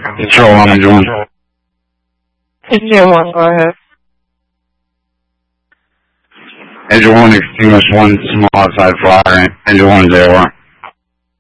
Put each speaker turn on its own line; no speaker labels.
Control on Engine 1.
Engine 1, go ahead.
Engine 1, extinguish 1 small outside fire. Engine 1, JOR.